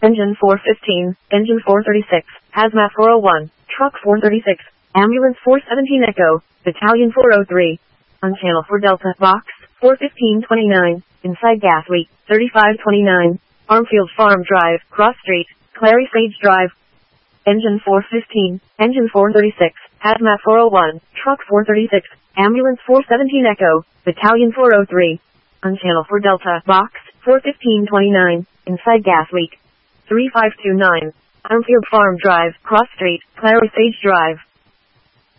Engine 415, Engine 436, Hazmat 401, Truck 436, Ambulance 417 Echo, Battalion 403. On channel 4 Delta, Box 41529, inside gas leak 3529, Armfield Farm Drive, Cross Street, Clary Sage Drive. Engine 415, Engine 436, Hazmat 401, Truck 436, Ambulance 417 Echo, Battalion 403. On channel 4 Delta, Box 41529, inside gas leak 3529, Armfield Farm Drive, Cross Street, Clary Sage Drive.